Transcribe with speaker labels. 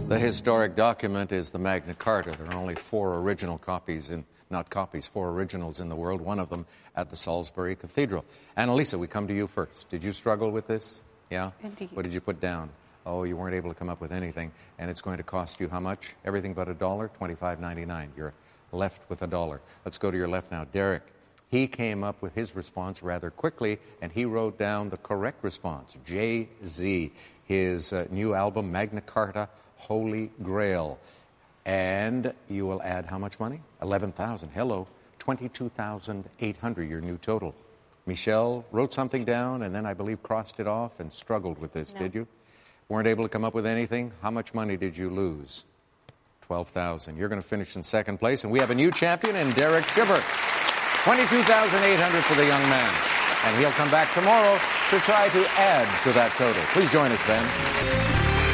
Speaker 1: The historic document is the Magna Carta. There are only four originals in the world, one of them at the Salisbury Cathedral. Annalisa, we come to you first. Did you struggle with this? Yeah?
Speaker 2: Indeed.
Speaker 1: What did you put down? Oh, you weren't able to come up with anything, and it's going to cost you how much? Everything but $1? $25.99. You're left with $1. Let's go to your left now. Derek. He came up with his response rather quickly, and he wrote down the correct response, Jay-Z, his new album, Magna Carta, Holy Grail. And you will add how much money? 11,000. Hello. 22,800, your new total. Michelle wrote something down and then I believe crossed it off and struggled with this,
Speaker 2: No.
Speaker 1: Did you? Weren't able to come up with anything? How much money did you lose? 12,000. You're going to finish in second place, and we have a new champion in Derek Shiver. 22,800 for the young man. And he'll come back tomorrow to try to add to that total. Please join us then.